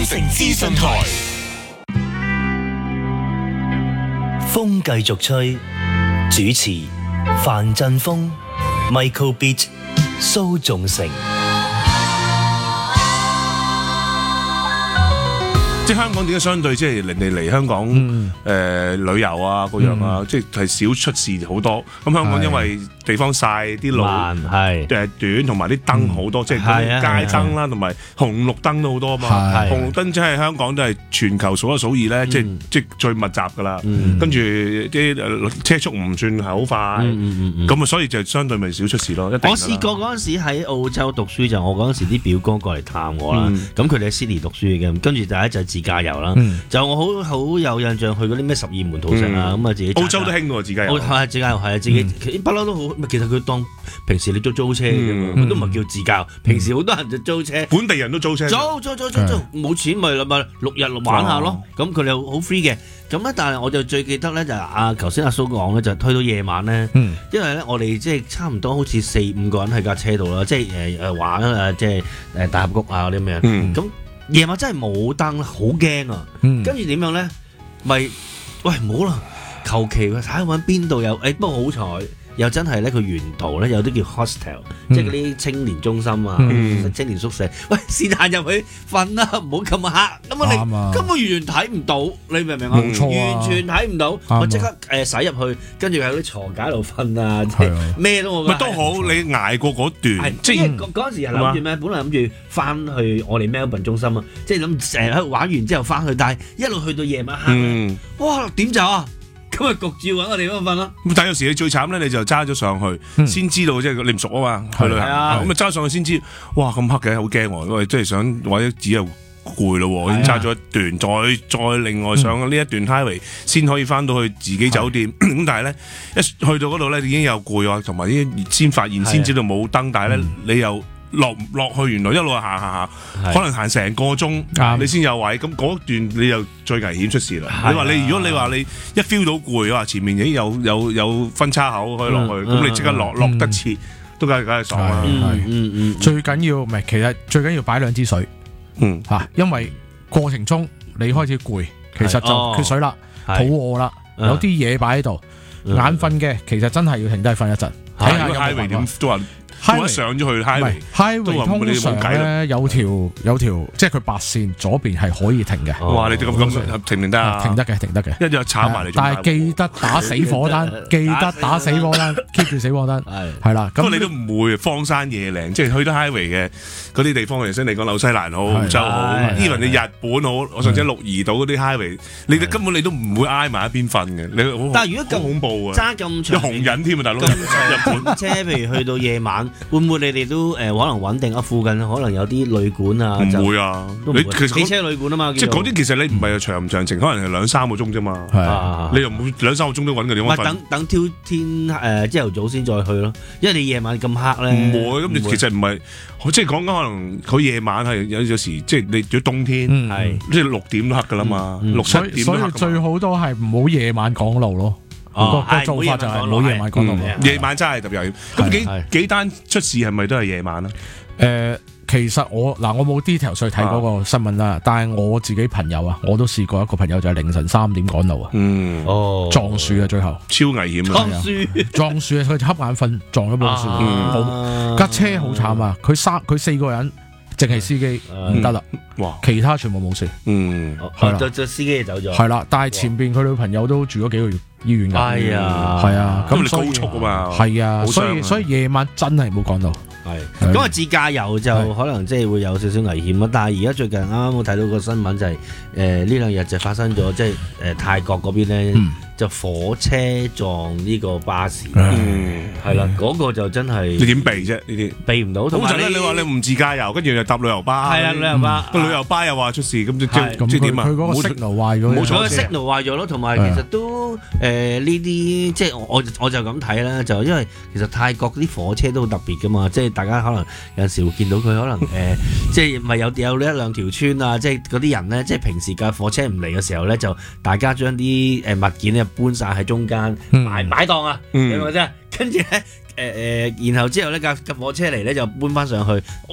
城資訊台， 風繼續吹，主持范振鋒、Michael Beach、蘇仲成。 即係香港點解相對即係人哋嚟香港旅遊啊嗰樣啊，即係少出事好多。咁香港因為地方細，啲路短，同埋啲燈好多，即係街燈啦，同埋紅綠燈都好多嘛。紅綠燈即係香港都係全球數一數二咧，即係最密集㗎啦。跟住啲車速唔算係好快，咁啊所以就相對咪少出事咯。我試過嗰陣時喺澳洲讀書就，我嗰陣時啲表哥過嚟探我啦，咁佢哋喺悉尼讀書嘅，跟住第一就自駕遊啦，就我好有印象去嗰啲咩十二門徒城啊，咁啊自己澳洲都興喎自駕遊， 係自駕遊係啊，自己不嬲都好。其實佢當平時你租車嘅嘛，佢都唔係叫自駕。平時好多人就租車， 本地人都租車， 租，冇錢咪6日玩下咯。咁佢哋好 free 嘅。咁咧，但係我就最記得咧就係頭先阿蘇講咧，就推到夜晚咧，因為咧我哋即係差唔多好似4-5個人喺架車度啦，即係玩即係大峽谷啊嗰啲咁樣。咁夜晚真係冇燈，好驚啊！跟住點樣咧？咪喂冇啦，求其睇下揾邊度有。不過好彩又真係咧，佢沿途咧有啲叫 hostel，即係嗰啲青年中心啊、青年宿舍。喂，是但入去瞓啦，唔好咁黑。咁你根本完全睇唔到，你明唔明啊？ 冇錯啊， 完全睇唔到。我即刻駛入去，跟住喺啲床架度瞓啊，咩都冇。 咪都好，你捱過嗰段。 即係嗰陣時係諗住咩？本來諗住翻去我哋 Melbourne 中心啊，即係諗成日喺度玩完之後翻去，但係一路去到夜晚黑，哇點走啊？咁啊焗住揾個地方瞓咯。 但有時你最慘咧，你就揸咗上去，先知道即係你唔熟啊嘛，去旅行咁啊揸上去先知，哇咁黑嘅，好驚喎！因為即係想或者只有攰咯，已經揸咗一段，再另外上呢一段 highway 先可以翻到去自己酒店。咁但係咧一去到嗰度咧已經又攰啊，同埋先發現先知道冇燈，但係咧你又落去，原來一路行，可能行成個鐘，你先有位。咁嗰段你又最危險出事啦。如果你話你一 feel 到攰啊，前面已經有分叉口可以落去，咁你即刻落得切，都梗係爽啦。 最緊要唔係，其實最緊要擺2支水。因為過程中你開始攰，其實就缺水啦，肚餓啦，有啲嘢擺喺度，眼瞓嘅，其實真係要停低瞓一陣，睇下有冇辦法。 都話上咗去 highway 通常咧有條即係佢白線左邊係可以停嘅。 哇！你哋咁停唔得啊？ 停得嘅， 一日炒埋嚟。 但係記得打死火單，keep 住死火單。係啦。 不過你都唔會荒山野嶺，即係去到 highway 嘅嗰啲地方，頭先你講紐西蘭好、澳洲好，even 你日本好，我上次喺鹿兒島嗰啲 highway，你根本你都唔會挨埋一邊瞓嘅。 但係如果咁恐怖啊， 揸咁長， 有紅人添啊，大佬！ 日本車譬如去到夜晚。會唔會你哋都可能穩定啊？附近可能有啲旅館啊？ 唔會啊！你其實汽車旅館啊嘛， 即係嗰啲其實你唔係長唔長程，可能係2-3個鐘啫嘛。你又唔會2-3個鐘都揾個地方瞓。 等天朝頭早先再去咯，因為你夜晚咁黑咧。 唔會咁，其實唔係，即係講緊可能佢夜晚係有時即係你如果冬天即係6點都黑㗎啦嘛，6-7點都黑。 所以最好都係唔好夜晚趕路咯。個做法就係冇夜晚趕路。 夜晚真係特別危險。咁幾單出事係咪都係夜晚啊？ 其實我冇 detail 去睇嗰個新聞啦，但係我自己朋友啊，我都試過一個朋友就係凌晨3點趕路啊。撞樹啊，最後超危險啊！ 撞樹啊，佢瞌眼瞓撞咗棵樹，架車好慘啊！佢4個人。淨係司機唔得啦，其他全部冇事。 就司機走咗。 係啦，但係前邊佢女朋友都住咗幾個月醫院㗎。係啊， 咁你高速啊嘛。 係啊，所以夜晚真係冇趕到。 咁啊，自駕遊就可能即係會有少少危險啊。但係而家最近啱啱我睇到個新聞就係呢2日就發生咗，即係泰國嗰邊咧。就火車撞呢個巴士，係啦，嗰個就真係你點避啫？呢啲避唔到。同埋你話你唔自駕遊，跟住又搭旅遊巴， 係啊，旅遊巴個旅遊巴又話出事，咁即係點啊？ 佢嗰個 signal 壞咗， 冇錯，signal 壞咗咯。同埋其實都呢啲，即係我就咁睇啦，就因為其實泰國啲火車都好特別噶嘛，即係大家可能有陣時會見到佢可能即係咪有1-2條村啊？即係嗰啲人咧，即係平時架火車唔嚟嘅時候咧，就大家將啲物件咧搬晒喺中間擺檔啊，明唔明啫？跟住咧然後之後咧架火車嚟咧就搬翻上去，